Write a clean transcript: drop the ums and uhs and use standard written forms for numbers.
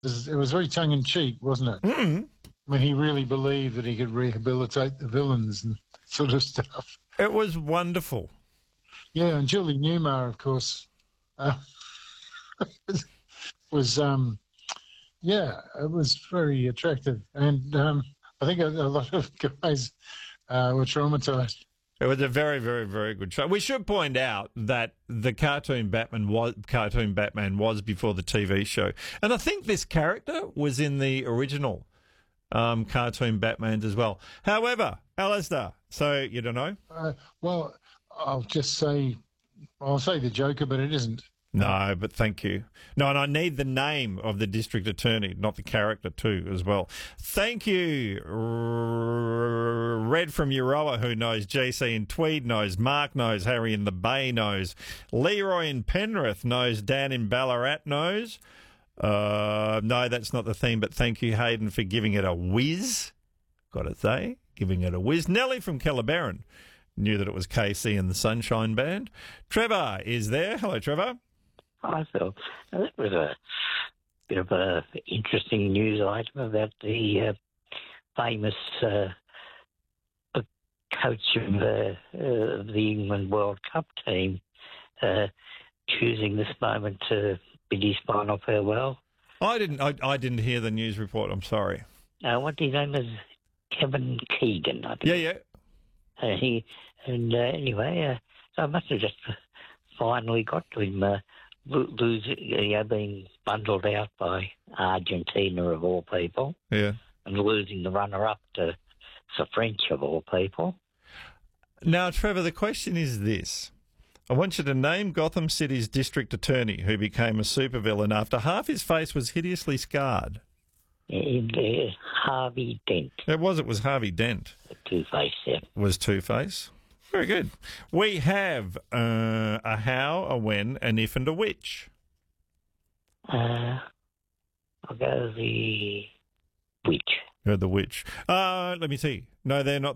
it was very tongue in cheek, wasn't it? Mm. When he really believed that he could rehabilitate the villains and sort of stuff. It was wonderful. Yeah, and Julie Newmar, of course, uh, was yeah, it was very attractive, and I think a lot of guys were traumatized. It was a very, very, very good show. We should point out that the cartoon Batman was before the TV show, and I think this character was in the original cartoon Batman as well. However, Alistair, so you don't know? Well, I'll say the Joker, but it isn't. No, but thank you. No, and I need the name of the district attorney, not the character too, as well. Thank you. Red from Euroa, who knows. GC in Tweed knows. Mark knows. Harry in the Bay knows. Leroy in Penrith knows. Dan in Ballarat knows. No, that's not the theme, but thank you, Hayden, for giving it a whiz. Got to say, giving it a whiz. Nellie from Kellabarron knew that it was KC and the Sunshine Band. Trevor is there. Hello, Trevor. Hi, Phil. That was a bit of a interesting news item about the famous coach of the England World Cup team choosing this moment to bid his final farewell. I didn't hear the news report. I'm sorry. What his name is? Kevin Keegan, I think. Yeah. Anyway, so I must have just finally got to him. Being bundled out by Argentina of all people, yeah, and losing the runner-up to the French of all people. Now, Trevor, the question is this. I want you to name Gotham City's district attorney who became a supervillain after half his face was hideously scarred. Harvey Dent. It was Harvey Dent. Two-Face, yeah. Was Two-Face. Very good. We have a how, a when, an if, and a which. I'll go the which. The which. Let me see. No, they're not